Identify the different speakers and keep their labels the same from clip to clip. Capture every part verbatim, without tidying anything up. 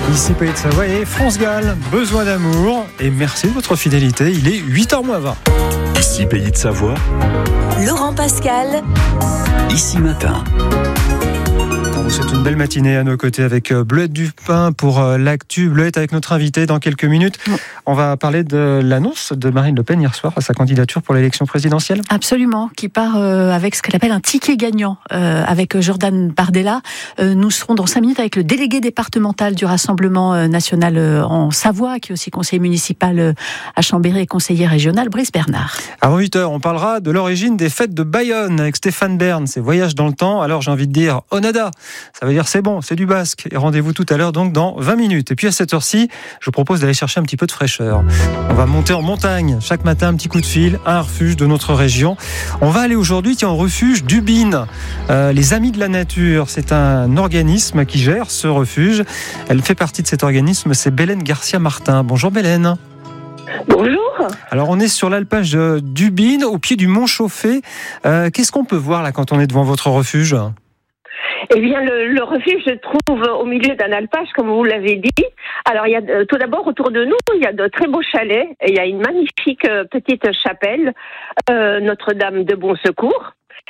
Speaker 1: Ici Pays de Savoie et France Gall, besoin d'amour. Et merci de votre fidélité, il est huit heures moins vingt.
Speaker 2: Ici Pays de Savoie,
Speaker 3: Laurent Pascal,
Speaker 2: Ici Matin.
Speaker 1: C'est une belle matinée à nos côtés avec Bleuette Dupin pour l'actu. Bleuette avec notre invité dans quelques minutes. On va parler de l'annonce de Marine Le Pen hier soir à sa candidature pour l'élection présidentielle.
Speaker 4: Absolument, qui part avec ce qu'elle appelle un ticket gagnant avec Jordan Bardella. Nous serons dans cinq minutes avec le délégué départemental du Rassemblement national en Savoie, qui est aussi conseiller municipal à Chambéry et conseiller régional, Brice Bernard.
Speaker 1: Avant huit heures, on parlera de l'origine des fêtes de Bayonne avec Stéphane Bern, ses voyages dans le temps. Alors j'ai envie de dire Onada. Ça veut dire c'est bon, c'est du basque. Et rendez-vous tout à l'heure donc dans vingt minutes. Et puis à cette heure-ci, je vous propose d'aller chercher un petit peu de fraîcheur. On va monter en montagne. Chaque matin, un petit coup de fil à un refuge de notre région. On va aller aujourd'hui tiens, au refuge d'Ubine. Euh, les Amis de la Nature, c'est un organisme qui gère ce refuge. Elle fait partie de cet organisme, c'est Bélène Garcia-Martin. Bonjour Bélène.
Speaker 5: Bonjour.
Speaker 1: Alors on est sur l'alpage d'Ubine, au pied du Mont Chauffé. Euh, qu'est-ce qu'on peut voir là quand on est devant votre refuge ?
Speaker 5: Eh bien, le, le refuge se trouve au milieu d'un alpage, comme vous l'avez dit. Alors, il y a euh, tout d'abord autour de nous, il y a de très beaux chalets et il y a une magnifique euh, petite chapelle, euh, Notre-Dame de Bon Secours.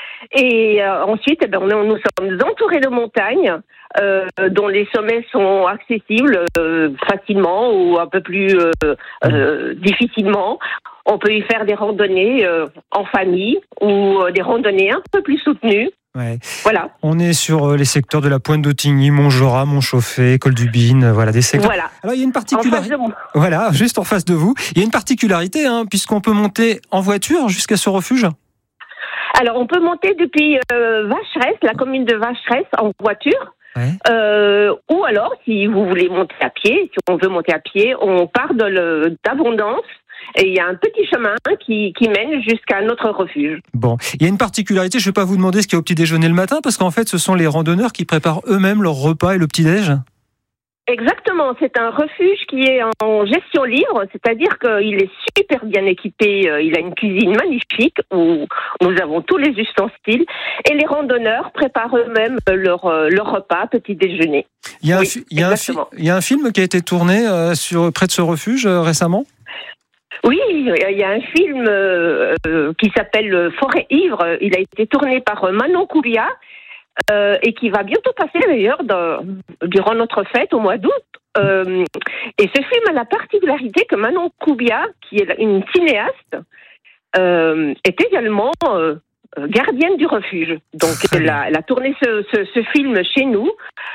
Speaker 5: Et euh, ensuite, eh bien, on, nous sommes entourés de montagnes euh, dont les sommets sont accessibles euh, facilement ou un peu plus euh, euh, difficilement. On peut y faire des randonnées euh, en famille ou euh, des randonnées un peu plus soutenues.
Speaker 1: Ouais.
Speaker 5: Voilà.
Speaker 1: On est sur les secteurs de la Pointe d'Autigny, Montjorat, Montchauffé, Col d'Ubine, voilà des secteurs.
Speaker 5: Voilà.
Speaker 1: Alors il y a une particularité.
Speaker 5: En face de
Speaker 1: voilà, juste en face de vous. Il y a une particularité, hein, puisqu'on peut monter en voiture jusqu'à ce refuge.
Speaker 5: Alors on peut monter depuis euh, Vacheresse, la commune de Vacheresse, en voiture.
Speaker 1: Ouais.
Speaker 5: Euh, ou alors, si vous voulez monter à pied, si on veut monter à pied, on part de le, d'Abondance. Et il y a un petit chemin qui, qui mène jusqu'à notre refuge.
Speaker 1: Bon, il y a une particularité, je ne vais pas vous demander ce qu'il y a au petit déjeuner le matin, parce qu'en fait, ce sont les randonneurs qui préparent eux-mêmes leur repas et le petit-déj.
Speaker 5: Exactement, c'est un refuge qui est en gestion libre, c'est-à-dire qu'il est super bien équipé, il a une cuisine magnifique où nous avons tous les ustensiles et les randonneurs préparent eux-mêmes leur, leur repas, petit déjeuner.
Speaker 1: Il y a,
Speaker 5: oui,
Speaker 1: un, fi- il y a un, fi- il y a un film qui a été tourné euh, sur, près de ce refuge euh, récemment ?
Speaker 5: Oui, il y a un film euh, qui s'appelle Forêt ivre. Il a été tourné par Manon Coubia euh, et qui va bientôt passer d'ailleurs dans, durant notre fête au mois d'août. Euh, et ce film a la particularité que Manon Coubia, qui est une cinéaste, euh, est également euh, gardienne du refuge. Donc elle a, elle a tourné ce, ce, ce film chez nous.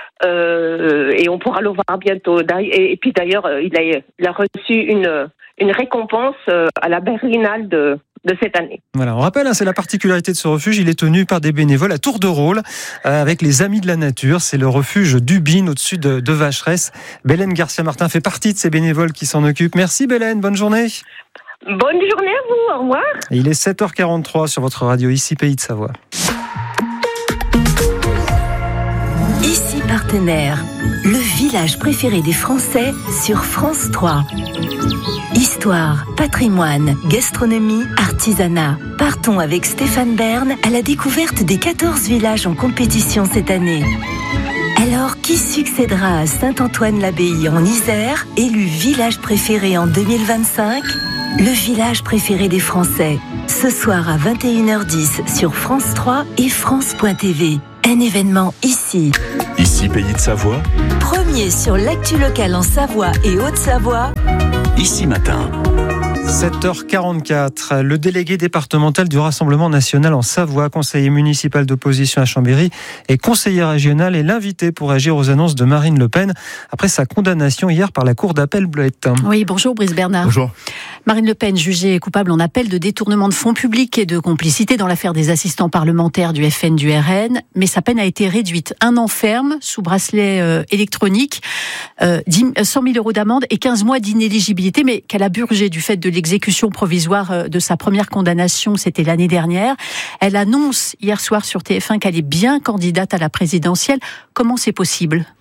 Speaker 5: Euh, et on pourra le voir bientôt. Et, et puis d'ailleurs, il a, il a reçu une, une récompense à la Berlinale de, de cette année.
Speaker 1: Voilà, on rappelle, hein, c'est la particularité de ce refuge. Il est tenu par des bénévoles à tour de rôle euh, avec les Amis de la Nature. C'est le refuge d'Ubine au-dessus de, de Vacheresse. Bélène Garcia-Martin fait partie de ces bénévoles qui s'en occupent. Merci Bélène, bonne journée.
Speaker 5: Bonne journée à vous, au revoir.
Speaker 1: Et il est sept heures quarante-trois sur votre radio, ici Pays de Savoie.
Speaker 3: Ici Partenaire, le village préféré des Français sur France trois. Histoire, patrimoine, gastronomie, artisanat. Partons avec Stéphane Bern à la découverte des quatorze villages en compétition cette année. Alors, qui succédera à Saint-Antoine-l'Abbaye en Isère, élu village préféré en deux mille vingt-cinq ? Le village préféré des Français. Ce soir à vingt et une heures dix sur France trois et France point T V. Un événement ici.
Speaker 2: Ici Pays de Savoie,
Speaker 3: Premier sur l'actu locale en Savoie et Haute-Savoie.
Speaker 2: Ici Matin.
Speaker 1: sept heures quarante-quatre, le délégué départemental du Rassemblement national en Savoie, conseiller municipal d'opposition à Chambéry et conseiller régional est l'invité pour agir aux annonces de Marine Le Pen après sa condamnation hier par la cour d'appel Bleuette.
Speaker 4: Oui, bonjour Brice Bernard.
Speaker 1: Bonjour.
Speaker 4: Marine Le Pen jugée coupable en appel de détournement de fonds publics et de complicité dans l'affaire des assistants parlementaires du F N du R N, mais sa peine a été réduite. Un an ferme sous bracelet euh, électronique, euh, cent mille euros d'amende et quinze mois d'inéligibilité, mais qu'elle a purgé du fait de l'exécution provisoire de sa première condamnation, c'était l'année dernière. Elle annonce hier soir sur T F un qu'elle est bien candidate à la présidentielle. Comment c'est possible ?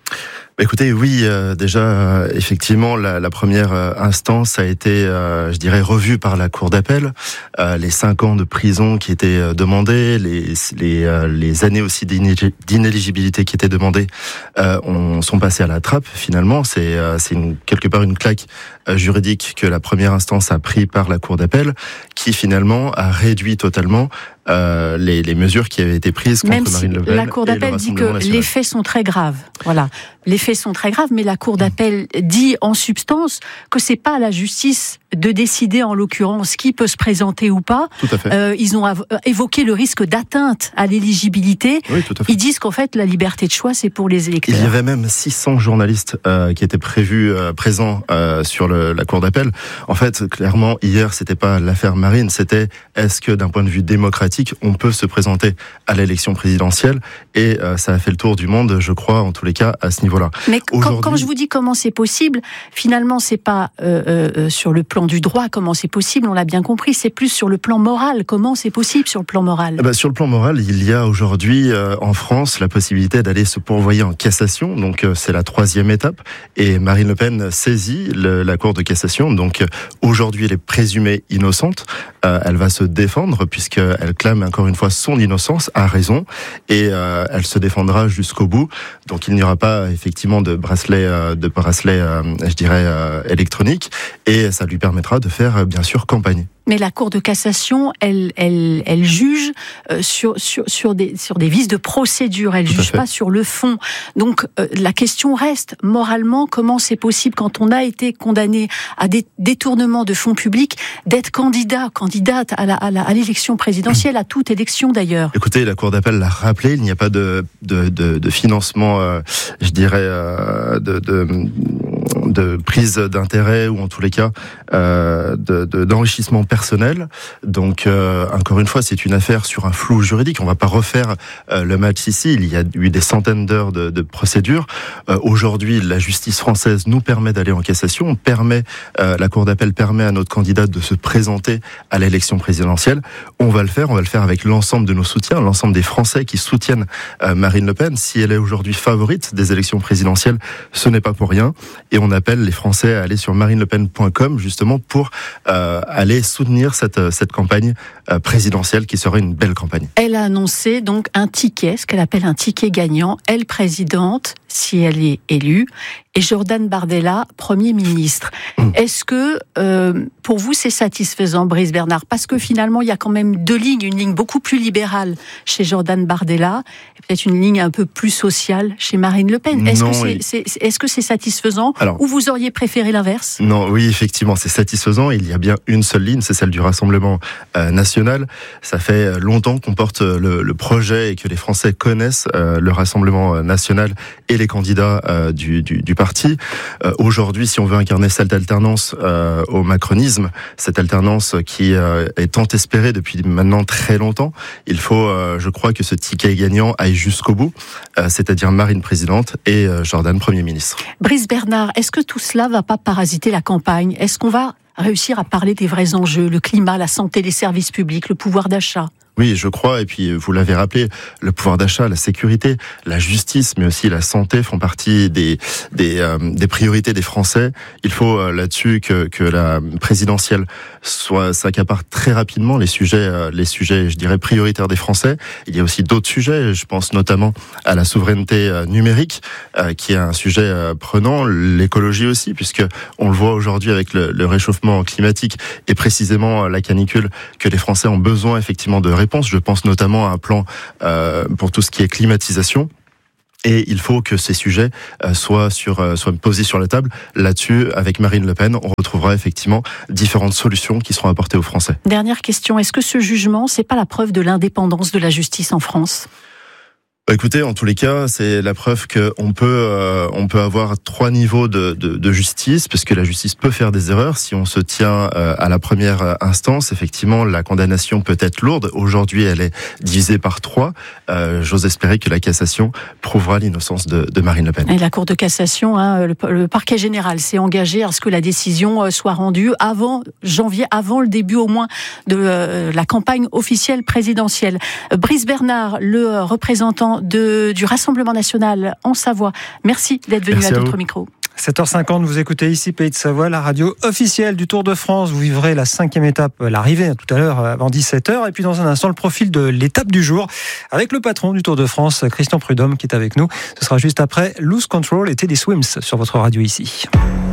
Speaker 6: Écoutez, oui, euh, déjà, euh, effectivement, la, la première euh, instance a été, euh, je dirais, revue par la Cour d'appel. Euh, les cinq ans de prison qui étaient euh, demandés, les les, euh, les années aussi d'inéligibilité qui étaient demandées, euh, on, sont passés à la trappe. Finalement, c'est euh, c'est une, quelque part une claque euh, juridique que la première instance a pris par la Cour d'appel, qui finalement a réduit totalement Euh, les, les mesures qui avaient été prises contre
Speaker 4: Même
Speaker 6: Marine
Speaker 4: si
Speaker 6: Le Pen.
Speaker 4: La Cour d'appel dit que
Speaker 6: national.
Speaker 4: les faits sont très graves. Voilà, les faits sont très graves, mais la Cour d'appel dit en substance que c'est pas à la justice de décider en l'occurrence qui peut se présenter ou pas.
Speaker 6: Tout à fait.
Speaker 4: Euh, ils ont av- évoqué le risque d'atteinte à l'éligibilité.
Speaker 6: Oui, tout à fait.
Speaker 4: Ils disent qu'en fait la liberté de choix c'est pour les électeurs.
Speaker 6: Il y avait même six cents journalistes euh, qui étaient prévus euh, présents euh, sur le, la cour d'appel. En fait, clairement, hier, c'était pas l'affaire Marine, c'était est-ce que d'un point de vue démocratique, on peut se présenter à l'élection présidentielle, et euh, ça a fait le tour du monde, je crois, en tous les cas, à ce niveau-là.
Speaker 4: Mais quand, quand je vous dis comment c'est possible, finalement, c'est pas euh, euh, sur le plan du droit comment c'est possible, on l'a bien compris, c'est plus sur le plan moral. Comment c'est possible sur le plan moral ?
Speaker 6: Eh ben, sur le plan moral, il y a aujourd'hui euh, en France la possibilité d'aller se pourvoyer en cassation, donc euh, c'est la troisième étape, et Marine Le Pen saisit le, la Cour de cassation, donc euh, aujourd'hui elle est présumée innocente, euh, elle va se défendre puisqu'elle clame encore une fois son innocence, a raison, et euh, elle se défendra jusqu'au bout, donc il n'y aura pas effectivement de bracelet, euh, de bracelet euh, je dirais, euh, électronique, et ça lui permettra de faire euh, bien sûr campagne.
Speaker 4: Mais la Cour de cassation, elle, elle, elle juge euh, sur, sur, sur, des, sur des vices de procédure, elle ne juge pas sur le fond. Donc euh, la question reste, moralement, comment c'est possible quand on a été condamné à des détournements de fonds publics, d'être candidat, candidate à, la, à, la, à l'élection présidentielle, à toute élection d'ailleurs.
Speaker 6: Écoutez, la Cour d'appel l'a rappelé, il n'y a pas de, de, de, de financement, euh, je dirais, euh, de... de de prise d'intérêt ou en tous les cas euh, de, de, d'enrichissement personnel. Donc euh, encore une fois, c'est une affaire sur un flou juridique. On ne va pas refaire euh, le match ici. Il y a eu des centaines d'heures de, de procédures. Euh, aujourd'hui, la justice française nous permet d'aller en cassation. On permet, euh, la Cour d'appel permet à notre candidat de se présenter à l'élection présidentielle. On va le faire. On va le faire avec l'ensemble de nos soutiens, l'ensemble des Français qui soutiennent euh, Marine Le Pen. Si elle est aujourd'hui favorite des élections présidentielles, ce n'est pas pour rien. Et on appelle les Français à aller sur marine le pen point com justement pour euh, aller soutenir cette, cette campagne euh, présidentielle qui serait une belle campagne.
Speaker 4: Elle a annoncé donc un ticket, ce qu'elle appelle un ticket gagnant, elle présidente, si elle est élue, et Jordan Bardella, Premier ministre. Mmh. Est-ce que, euh, pour vous, c'est satisfaisant, Brice Bernard ? Parce que finalement, il y a quand même deux lignes, une ligne beaucoup plus libérale chez Jordan Bardella, et peut-être une ligne un peu plus sociale chez Marine Le Pen. Est-ce, non, que, c'est, c'est, est-ce que c'est satisfaisant ? Alors, ou vous auriez préféré l'inverse ?
Speaker 6: Non, oui, effectivement, c'est satisfaisant. Il y a bien une seule ligne, c'est celle du Rassemblement euh, national. Ça fait longtemps qu'on porte le, le projet et que les Français connaissent euh, le Rassemblement national et les candidats euh, du, du, du parti. Euh, aujourd'hui, si on veut incarner cette alternance euh, au macronisme, cette alternance qui euh, est tant espérée depuis maintenant très longtemps, il faut, euh, je crois, que ce ticket gagnant aille jusqu'au bout, euh, c'est-à-dire Marine présidente et euh, Jordan Premier ministre.
Speaker 4: Brice Bernard, est-ce que tout cela va pas parasiter la campagne ? Est-ce qu'on va réussir à parler des vrais enjeux, le climat, la santé, les services publics, le pouvoir d'achat ?
Speaker 6: Oui, je crois, et puis vous l'avez rappelé, le pouvoir d'achat, la sécurité, la justice, mais aussi la santé font partie des des, euh, des priorités des Français. Il faut euh, là-dessus que que la présidentielle soit s'accapare très rapidement les sujets euh, les sujets, je dirais, prioritaires des Français. Il y a aussi d'autres sujets, je pense notamment à la souveraineté euh, numérique, euh, qui est un sujet euh, prenant, l'écologie aussi, puisque on le voit aujourd'hui avec le, le réchauffement climatique et précisément la canicule, que les Français ont besoin effectivement de réponses. Je pense notamment à un plan euh, pour tout ce qui est climatisation. Et il faut que ces sujets euh, soient, sur, euh, soient posés sur la table. Là-dessus, avec Marine Le Pen, on retrouvera effectivement différentes solutions qui seront apportées aux Français.
Speaker 4: Dernière question, est-ce que ce jugement, c'est pas la preuve de l'indépendance de la justice en France ?
Speaker 6: Écoutez, en tous les cas, c'est la preuve qu'on peut, euh, on peut avoir trois niveaux de, de, de justice, puisque la justice peut faire des erreurs. Si on se tient euh, à la première instance, effectivement, la condamnation peut être lourde. Aujourd'hui, elle est divisée par trois. Euh, j'ose espérer que la cassation prouvera l'innocence de, de Marine Le Pen.
Speaker 4: Et la Cour de cassation, hein, le, le parquet général s'est engagé à ce que la décision soit rendue avant janvier, avant le début au moins de euh, la campagne officielle présidentielle. Brice Bernard, le représentant de, du Rassemblement national en Savoie. Merci d'être venu
Speaker 6: Merci
Speaker 4: à
Speaker 6: à
Speaker 4: notre
Speaker 6: vous.
Speaker 4: micro.
Speaker 1: sept heures cinquante, vous écoutez ici Pays de Savoie, la radio officielle du Tour de France. Vous vivrez la cinquième étape, l'arrivée tout à l'heure avant dix-sept heures. Et puis dans un instant, le profil de l'étape du jour avec le patron du Tour de France, Christian Prudhomme, qui est avec nous. Ce sera juste après Lose Control et Teddy Swims sur votre radio ici.